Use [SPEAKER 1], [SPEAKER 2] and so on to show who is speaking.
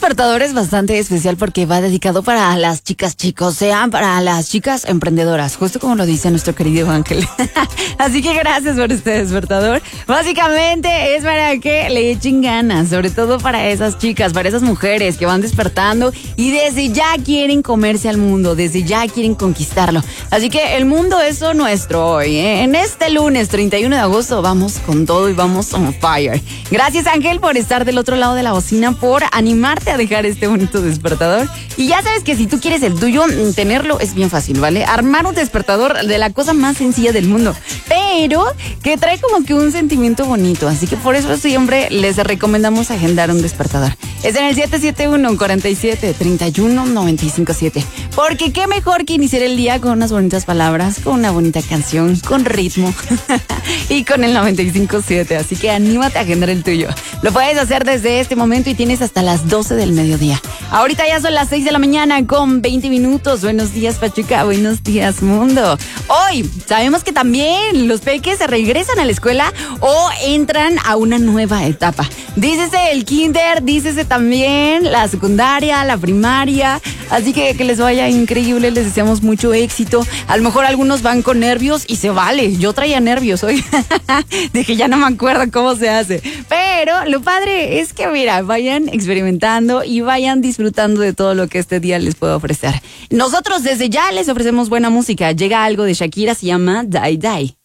[SPEAKER 1] despertador es bastante especial porque va dedicado para las chicas, chicos, sean para las chicas emprendedoras, justo como lo dice nuestro querido Ángel. Así que gracias por este despertador. Básicamente es para que le echen ganas, sobre todo para esas chicas, para esas mujeres que van despertando y desde ya quieren comerse al mundo, desde ya quieren conquistarlo. Así que el mundo es nuestro hoy, ¿eh? En este lunes 31 de agosto vamos con todo y vamos on fire. Gracias, Ángel, por estar del otro lado de la bocina, por animarte a dejar este bonito despertador. Y ya sabes que si tú quieres el tuyo, tenerlo es bien fácil, ¿vale? Armar un despertador de la cosa más sencilla del mundo, pero que trae como que un sentimiento bonito. Así que por eso siempre les recomendamos agendar un despertador. Es en el 771-47-31-957. Porque qué mejor que iniciar el día con unas bonitas palabras, con una bonita canción, con ritmo y con el 95.7. Así que anímate a agendar el tuyo. Lo puedes hacer desde este momento y tienes hasta las 12 del mediodía. Ahorita ya son las 6 de la mañana con 20 minutos. Buenos días, Pachuca. Buenos días, mundo. Hoy sabemos que también los peques se regresan a la escuela o entran a una nueva etapa. Dícese el kinder, dícese también la secundaria, la primaria. Así que les vaya increíble, les deseamos mucho éxito. A lo mejor algunos van con nervios y se vale. Yo traía nervios hoy. Dije, ya no me acuerdo cómo se hace. Pero lo padre es que, mira, vayan experimentando y vayan disfrutando de todo lo que este día les puede ofrecer. Nosotros desde ya les ofrecemos buena música. Llega algo de Shakira, se llama Die Die.